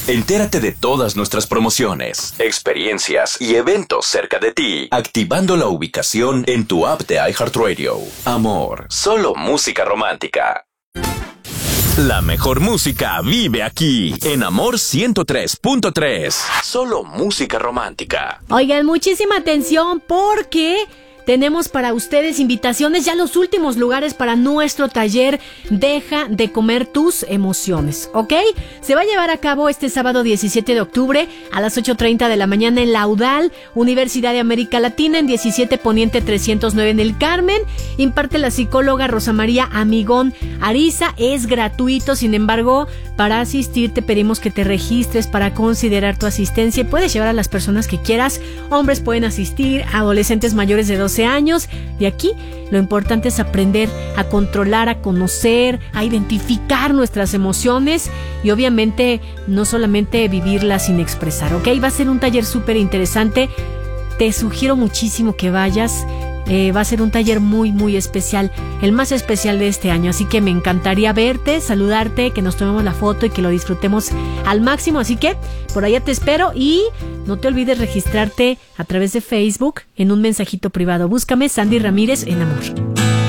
Entérate de todas nuestras promociones, experiencias y eventos cerca de ti, activando la ubicación en tu app de iHeartRadio. Amor, solo música romántica. La mejor música vive aquí, en Amor 103.3. Solo música romántica. Oigan, muchísima atención porque tenemos para ustedes invitaciones, ya los últimos lugares para nuestro taller Deja de comer tus emociones, ¿ok? Se va a llevar a cabo este sábado 17 de octubre a las 8:30 de la mañana en la UDAL, Universidad de América Latina, en 17 Poniente 309 en el Carmen. Imparte la psicóloga Rosa María Amigón Ariza. Es gratuito, sin embargo, para asistir te pedimos que te registres para considerar tu asistencia. Puedes llevar a las personas que quieras, hombres pueden asistir, adolescentes mayores de 12 años, y aquí lo importante es aprender a controlar, a conocer, a identificar nuestras emociones y obviamente no solamente vivirlas sin expresar, ¿ok? Va a ser un taller súper interesante, te sugiero muchísimo que vayas. Va a ser un taller muy, muy especial, el más especial de este año, así que me encantaría verte, saludarte, que nos tomemos la foto y que lo disfrutemos al máximo, así que por allá te espero y no te olvides registrarte a través de Facebook en un mensajito privado. Búscame Sandy Ramírez en Amor.